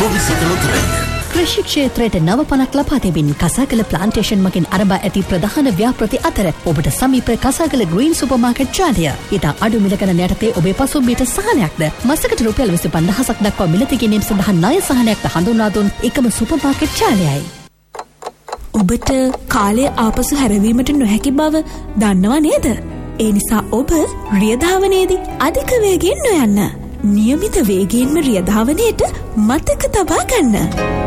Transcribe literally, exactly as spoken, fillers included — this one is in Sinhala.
චෝවිස ලොතරැයි. කෘෂි ක්ෂේත්‍රයට නව පණක් ලබා දෙමින් කසාකල ප්ලාන්ටේෂන් මගින් ආරම්භ ඇති ප්‍රධාන ව්‍යාපෘති අතර ඔබට සමීප කසාකල ග්‍රීන් සුපර් මාකට් ජාලය. ඊට අඩු මිල ගණන් යටතේ ඔබේ පසුම්බියට සහනයක්ද මාසකට රුපියල් විසි පන්දහසක් දක්වා මිලදී ගැනීම සඳහා ණය සහනයක්ද හඳුන්වා දුන් එකම සුපර් මාකට් ජාලයයි. ඔබට කාලය ආපසු හැරවීමට නොහැකි බව දන්නව නේද? ඒ නිසා ඔබ රියධාවනයේදී අධික වේගයෙන් නොයන්න. නියමිත වේගයෙන්ම රියධාවනයේට මතක තබා ගන්න.